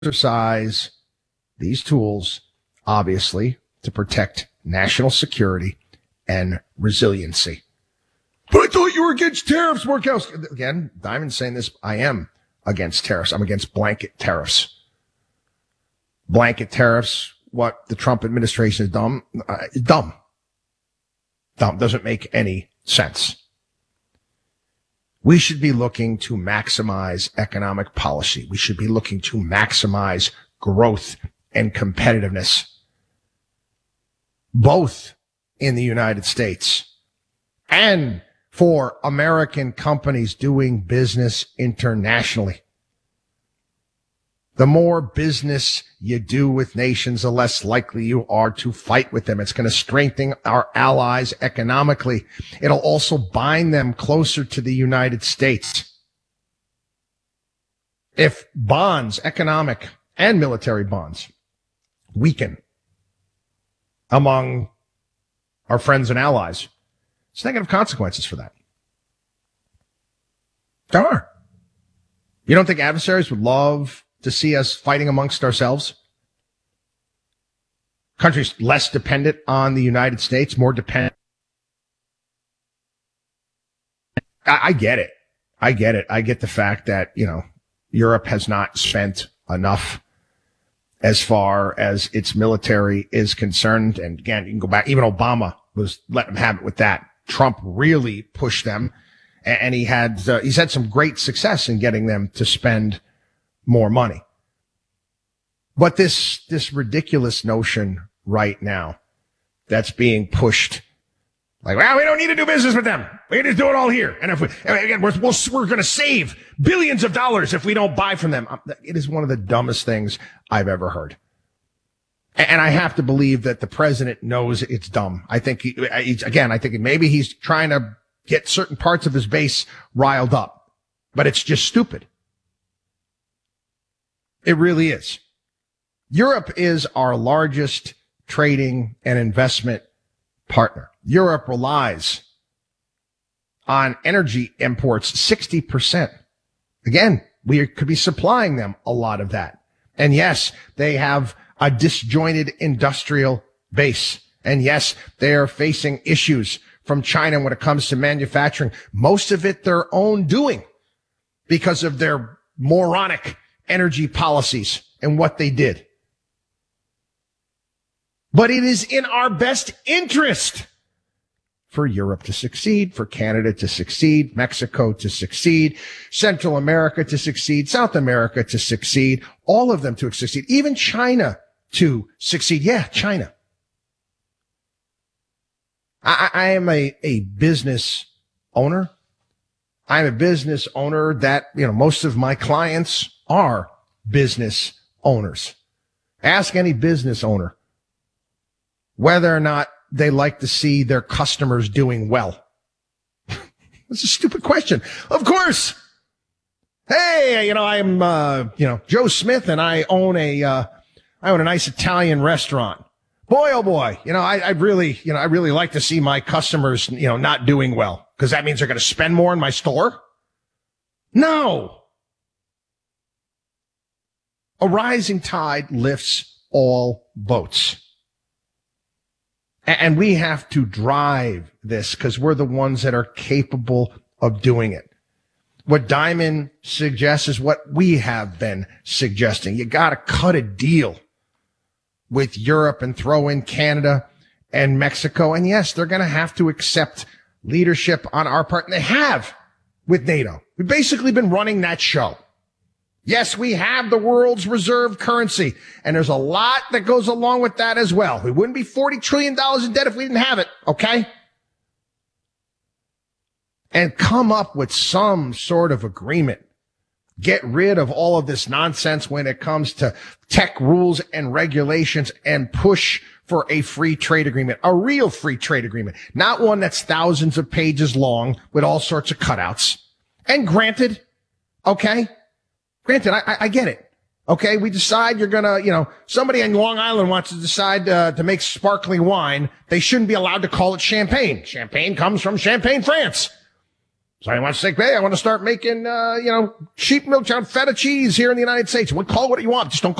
exercise these tools, obviously, to protect national security and resiliency. But I thought you were against tariffs, Murkowski. Again, Diamond's saying this. I am against tariffs. I'm against blanket tariffs. Blanket tariffs, what the Trump administration has done, is dumb. Dumb. Doesn't make any sense. We should be looking to maximize economic policy. We should be looking to maximize growth and competitiveness, both in the United States and for American companies doing business internationally. The more business you do with nations, the less likely you are to fight with them. It's going to strengthen our allies economically. It'll also bind them closer to the United States. If bonds, economic and military bonds, weaken among our friends and allies, there's negative consequences for that. There are. You don't think adversaries would love to see us fighting amongst ourselves? Countries less dependent on the United States, more dependent. I get it. I get the fact that, Europe has not spent enough as far as its military is concerned. And again, you can go back. Even Obama was letting them have it with that. Trump really pushed them, and he's had some great success in getting them to spend more money. But this ridiculous notion right now that's being pushed, like, well, we don't need to do business with them. We can just do it all here. And if we're going to save billions of dollars if we don't buy from them. It is one of the dumbest things I've ever heard. And I have to believe that the president knows it's dumb. I think I think maybe he's trying to get certain parts of his base riled up, but it's just stupid. It really is. Europe is our largest trading and investment partner. Europe relies on energy imports 60%. Again, we could be supplying them a lot of that. And yes, they have a disjointed industrial base. And yes, they are facing issues from China when it comes to manufacturing. Most of it their own doing because of their moronic energy policies and what they did. But it is in our best interest for Europe to succeed, for Canada to succeed, Mexico to succeed, Central America to succeed, South America to succeed, all of them to succeed, even China to succeed. Yeah, China. I am a business owner. I'm a business owner that, most of my clients are business owners. Ask any business owner whether or not they like to see their customers doing well. That's a stupid question. Of course. Hey, I'm, Joe Smith, and I own a nice Italian restaurant. Boy, oh boy. I really like to see my customers, not doing well, because that means they're going to spend more in my store. No. A rising tide lifts all boats. And we have to drive this because we're the ones that are capable of doing it. What Diamond suggests is what we have been suggesting. You got to cut a deal with Europe and throw in Canada and Mexico. And yes, they're going to have to accept leadership on our part. And they have with NATO. We've basically been running that show. Yes, we have the world's reserve currency, and there's a lot that goes along with that as well. We wouldn't be $40 trillion in debt if we didn't have it, okay? And come up with some sort of agreement. Get rid of all of this nonsense when it comes to tech rules and regulations and push for a free trade agreement, a real free trade agreement, not one that's thousands of pages long with all sorts of cutouts. And granted, okay? Granted, I get it. Okay, we decide you're gonna, somebody on Long Island wants to decide to make sparkling wine. They shouldn't be allowed to call it champagne. Champagne comes from Champagne, France. So I want to say, hey, I want to start making, sheep milk chocolate feta cheese here in the United States. Well, call it what you want. Just don't